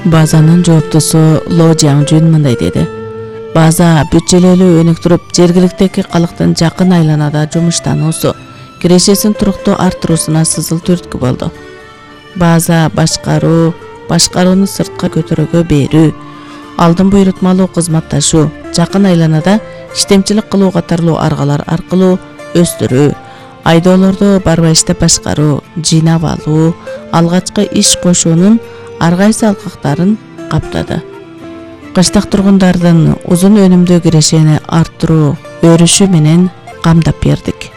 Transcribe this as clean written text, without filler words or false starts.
Базанын жооптусу Ло Жаңжун мындай деди. База бүт-желелүү өнүктүрүп, жергиликтеги калктын жакын айланада жумуштануусу, кирешесин туруктуу арттыруусуна сызыл түрткү болду. База башкарууну сыртка көтөрөгө берүү, алдын буйрутмалуу кызматташуу, жакын айланада иштемчилик кылуу катарлуу аргалар аркылуу өстүрүү, айдоолорду барбайыштап башкаруу, жыйнап алуу, алгачкы иш кошуунун ар кайсы алкактарын каптады. Кыштак тургундардын узун өнүмдүү кирешени арттыруу өрүшү менен камдап бердик.